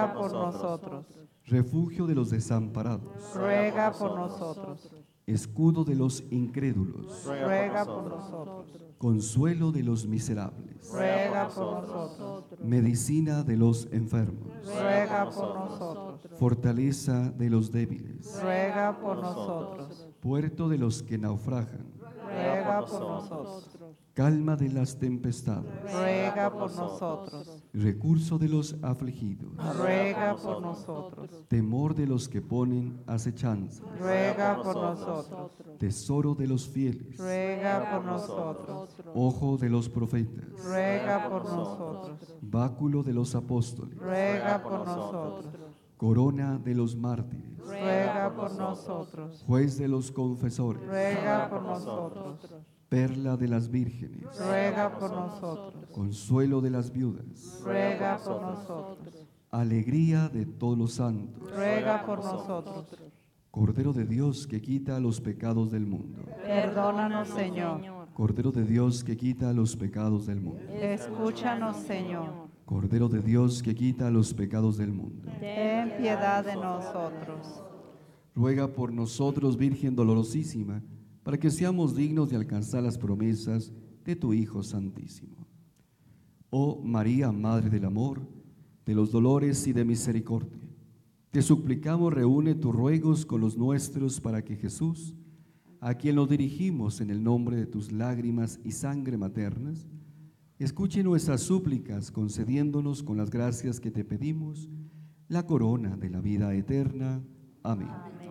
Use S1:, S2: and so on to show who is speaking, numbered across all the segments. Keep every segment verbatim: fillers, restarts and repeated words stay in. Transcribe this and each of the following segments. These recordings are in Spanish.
S1: ruega por nosotros.
S2: Refugio de los desamparados,
S1: Ruega por nosotros.
S2: escudo de los incrédulos,
S1: Ruega por nosotros.
S2: consuelo de los miserables,
S1: Ruega por nosotros.
S2: medicina de los enfermos,
S1: Ruega por nosotros.
S2: fortaleza de los débiles,
S1: Ruega por nosotros.
S2: puerto de los que naufragan,
S1: Ruega por nosotros.
S2: calma de las tempestades,
S1: Ruega por nosotros.
S2: recurso de los afligidos,
S1: Ruega por nosotros.
S2: temor de los que ponen acechanza,
S1: Ruega por nosotros.
S2: tesoro de los fieles,
S1: Ruega por nosotros.
S2: ojo de los profetas,
S1: Ruega por nosotros.
S2: báculo de los apóstoles,
S1: Ruega por nosotros.
S2: corona de los mártires,
S1: Ruega por nosotros.
S2: juez de los confesores,
S1: Ruega por nosotros.
S2: perla de las vírgenes,
S1: Ruega por nosotros.
S2: consuelo de las viudas,
S1: Ruega por nosotros.
S2: alegría de todos los santos,
S1: Ruega por nosotros.
S2: Cordero de Dios que quita los pecados del mundo,
S1: Perdónanos, Señor.
S2: Cordero de Dios que quita los pecados del mundo,
S1: Escúchanos, Señor.
S2: Cordero de Dios que quita los pecados del mundo.
S1: Ten piedad de nosotros.
S2: Ruega por nosotros, Virgen dolorosísima, para que seamos dignos de alcanzar las promesas de tu Hijo Santísimo. Oh María, Madre del amor, de los dolores y de misericordia, te suplicamos reúne tus ruegos con los nuestros para que Jesús, a quien nos dirigimos en el nombre de tus lágrimas y sangre maternas, escuche nuestras súplicas, concediéndonos con las gracias que te pedimos, la corona de la vida eterna. Amén.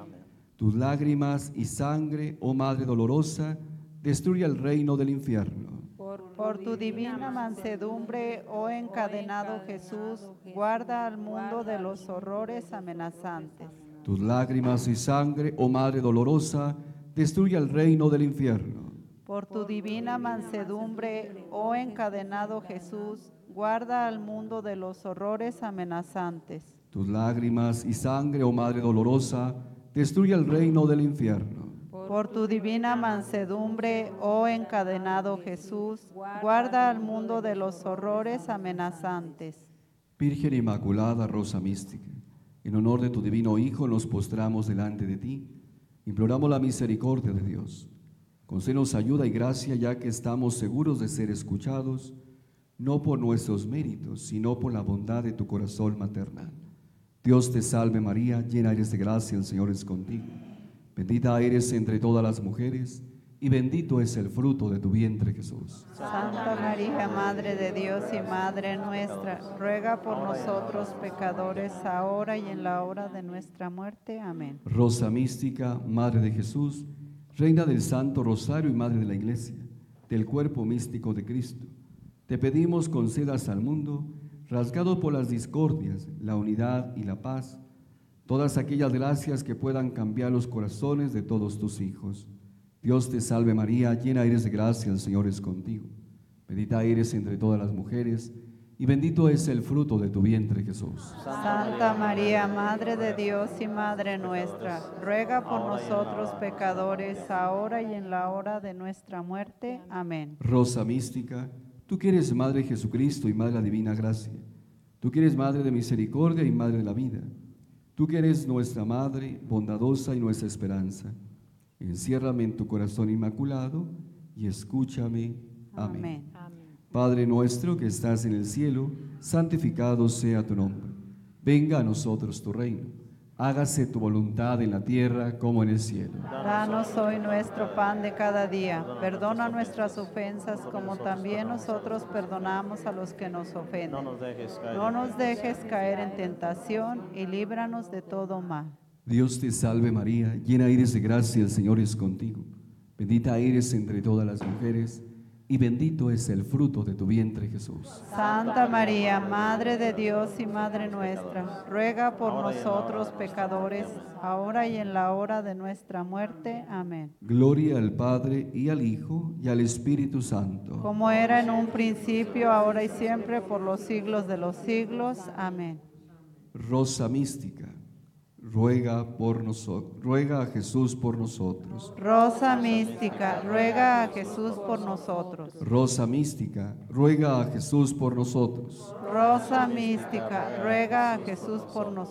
S2: Tus lágrimas y sangre, oh Madre dolorosa, destruye el reino del infierno.
S1: Por tu divina mansedumbre, oh encadenado Jesús, guarda al mundo de los horrores amenazantes.
S2: Tus lágrimas y sangre, oh Madre dolorosa, destruye el reino del infierno.
S1: Por tu divina mansedumbre, oh encadenado Jesús, guarda al mundo de los horrores amenazantes.
S2: Tus lágrimas y sangre, oh Madre dolorosa, destruye el reino del infierno.
S1: Por tu divina mansedumbre, oh encadenado Jesús, guarda al mundo de los horrores amenazantes.
S2: Virgen Inmaculada, Rosa Mística, en honor de tu divino Hijo nos postramos delante de ti, imploramos la misericordia de Dios. Concédenos ayuda y gracia, ya que estamos seguros de ser escuchados, no por nuestros méritos, sino por la bondad de tu corazón maternal. Dios te salve María, llena eres de gracia, el Señor es contigo. Bendita eres entre todas las mujeres, y bendito es el fruto de tu vientre, Jesús.
S1: Santa María, Madre de Dios y Madre nuestra, ruega por nosotros pecadores, ahora y en la hora de nuestra muerte. Amén.
S2: Rosa Mística, Madre de Jesús, Reina del Santo Rosario y Madre de la Iglesia, del cuerpo místico de Cristo, te pedimos concedas al mundo, rasgado por las discordias, la unidad y la paz, todas aquellas gracias que puedan cambiar los corazones de todos tus hijos. Dios te salve María, llena eres de gracia, el Señor es contigo. Bendita eres entre todas las mujeres, y bendito es el fruto de tu vientre, Jesús.
S1: Santa María, Madre de Dios y Madre nuestra, ruega por nosotros pecadores, ahora y en la hora de nuestra muerte. Amén.
S2: Rosa Mística, tú que eres Madre de Jesucristo y Madre de la Divina Gracia, tú que eres Madre de Misericordia y Madre de la Vida, tú que eres nuestra Madre, bondadosa y nuestra esperanza, enciérrame en tu corazón inmaculado y escúchame. Amén.
S1: Amén.
S2: Padre nuestro que estás en el cielo, santificado sea tu nombre. Venga a nosotros tu reino. Hágase tu voluntad en la tierra como en el cielo.
S1: Danos hoy nuestro pan de cada día. Perdona nuestras ofensas como también nosotros perdonamos a los que nos ofenden.
S3: No nos dejes caer.
S1: No nos dejes caer en tentación y líbranos de todo mal.
S2: Dios te salve María, llena eres de gracia, el Señor es contigo. Bendita eres entre todas las mujeres, y bendito es el fruto de tu vientre, Jesús.
S1: Santa María, Madre de Dios y Madre nuestra, ruega por nosotros pecadores, ahora y en la hora de nuestra muerte. Amén.
S2: Gloria al Padre, y al Hijo, y al Espíritu Santo.
S1: Como era en un principio, ahora y siempre, por los siglos de los siglos. Amén.
S2: Rosa Mística, ruega por nosotros. Ruega a Jesús por nosotros.
S1: Rosa mística, ruega a Jesús por nosotros.
S2: Rosa mística, ruega a Jesús por nosotros.
S1: Rosa mística, ruega a Jesús por nosotros.